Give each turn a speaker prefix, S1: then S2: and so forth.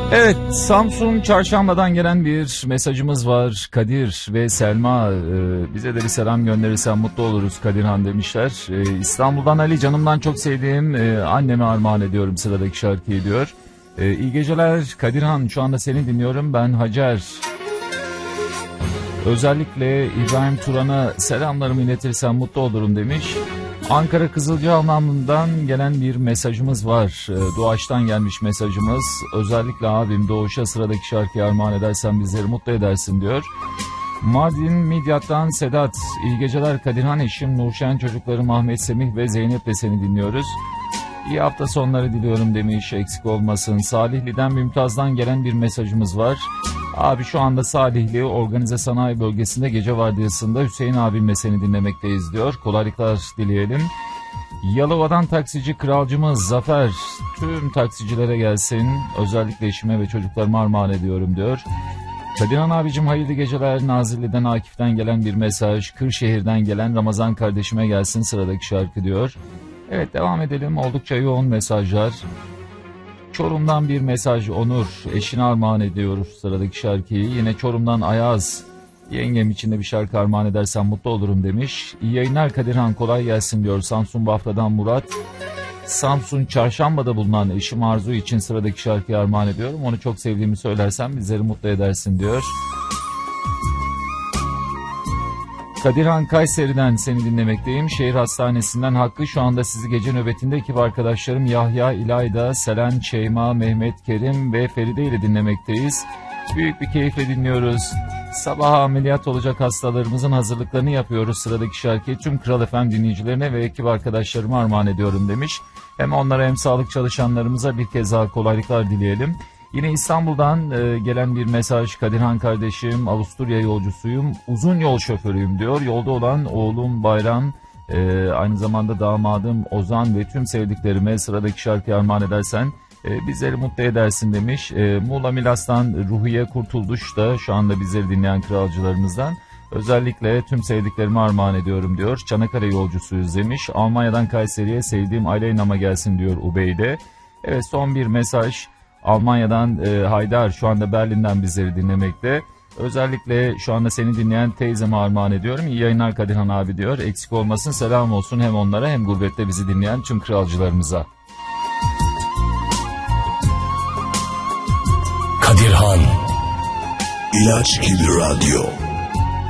S1: Evet, Samsun Çarşamba'dan gelen bir mesajımız var. Kadir ve Selma bize de bir selam gönderirsen mutlu oluruz Kadirhan demişler. İstanbul'dan Ali, canımdan çok sevdiğim anneme armağan ediyorum sıradaki şarkıyı diyor. İyi geceler Kadirhan, şu anda seni dinliyorum, ben Hacer. Özellikle İbrahim Turan'a selamlarımı iletirsen mutlu olurum demiş. Ankara Kızılcahamam'dan gelen bir mesajımız var. Doğaç'tan gelmiş mesajımız. Özellikle abim Doğuş'a sıradaki şarkıyı armağan edersen bizleri mutlu edersin diyor. Mardin Midyat'tan Sedat. İyi geceler Kadirhan, eşim Nurşen, çocuklarım Ahmet, Semih ve Zeynep'le seni dinliyoruz. İyi hafta sonları diliyorum demiş, eksik olmasın. Salihli'den Mümtaz'dan gelen bir mesajımız var. Abi şu anda Salihli Organize Sanayi Bölgesi'nde gece vardiyasında Hüseyin abimle seni dinlemekteyiz diyor. Kolaylıklar dileyelim. Yalova'dan taksici kralcımız Zafer, tüm taksicilere gelsin. Özellikle eşime ve çocuklarıma armağan ediyorum diyor. Kadirhan abicim hayırlı geceler. Nazilli'den Akif'ten gelen bir mesaj. Kırşehir'den gelen Ramazan kardeşime gelsin sıradaki şarkı diyor. Evet, devam edelim. Oldukça yoğun mesajlar. Çorum'dan bir mesaj. Onur, eşine armağan ediyoruz sıradaki şarkıyı. Yine Çorum'dan Ayaz, yengem için de bir şarkı armağan edersen mutlu olurum demiş. İyi yayınlar Kadirhan, kolay gelsin diyor. Samsun Bafra'dan Murat. Samsun Çarşamba'da bulunan eşim Arzu için sıradaki şarkıyı armağan ediyorum. Onu çok sevdiğimi söylersen bizleri mutlu edersin diyor. Kadirhan Kayseri'den seni dinlemekteyim. Şehir Hastanesi'nden Hakkı, şu anda sizi gece nöbetinde ekip arkadaşlarım Yahya, İlayda, Selen, Şeyma, Mehmet, Kerim ve Feride ile dinlemekteyiz. Büyük bir keyifle dinliyoruz. Sabaha ameliyat olacak hastalarımızın hazırlıklarını yapıyoruz. Sıradaki şarkıyı tüm Kral FM dinleyicilerine ve ekip arkadaşlarıma armağan ediyorum demiş. Hem onlara hem sağlık çalışanlarımıza bir kez daha kolaylıklar dileyelim. Yine İstanbul'dan gelen bir mesaj. Kadirhan kardeşim, Avusturya yolcusuyum, uzun yol şoförüyüm diyor. Yolda olan oğlum Bayram, aynı zamanda damadım Ozan ve tüm sevdiklerime sıradaki şarkıyı armağan edersen bizleri mutlu edersin demiş. Muğla Milas'tan Ruhiye Kurtulduş da şu anda bizleri dinleyen kralcılarımızdan. Özellikle tüm sevdiklerime armağan ediyorum diyor. Çanakkale yolcusuyuz demiş. Almanya'dan Kayseri'ye sevdiğim Aleyna'ma gelsin diyor Ubeyde. Evet, son bir mesaj. Almanya'dan Haydar şu anda Berlin'den bizleri dinlemekte. Özellikle şu anda seni dinleyen teyzeme armağan ediyorum. İyi yayınlar Kadirhan abi diyor. Eksik olmasın, selam olsun hem onlara hem gurbette bizi dinleyen tüm kralcılarımıza.
S2: Kadirhan İlaç gibi radyo.